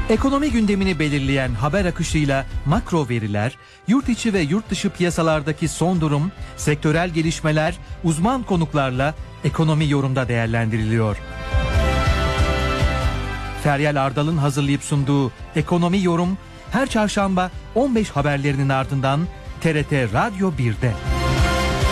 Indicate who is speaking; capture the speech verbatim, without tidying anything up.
Speaker 1: Ekonomi gündemini belirleyen haber akışıyla makro veriler, yurt içi ve yurt dışı piyasalardaki son durum, sektörel gelişmeler, uzman konuklarla ekonomi yorumda değerlendiriliyor. Feryal Ardal'ın hazırlayıp sunduğu Ekonomi Yorum her çarşamba on beş haberlerinin ardından T R T Radyo bir'de.